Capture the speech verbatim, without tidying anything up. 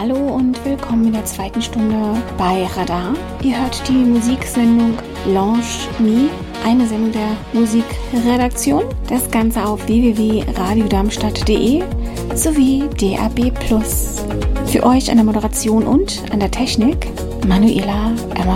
Hallo und willkommen in der zweiten Stunde bei Radar. Ihr hört die Musiksendung Launch Me, eine Sendung der Musikredaktion. Das Ganze auf w w w punkt radio darmstadt punkt d e sowie D A B plus. Für euch an der Moderation und an der Technik Manuela Emmer.